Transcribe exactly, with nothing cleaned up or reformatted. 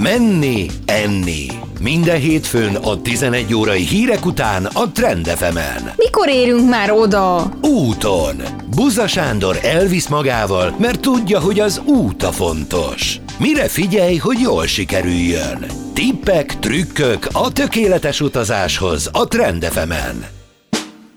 Menni, enni. Minden hétfőn a tizenegy órai hírek után a Trend ef emen. Mikor érünk már oda? Úton. Buza Sándor elvisz magával, mert tudja, hogy az út a fontos. Mire figyelj, hogy jól sikerüljön? Tippek, trükkök a tökéletes utazáshoz a Trend ef emen.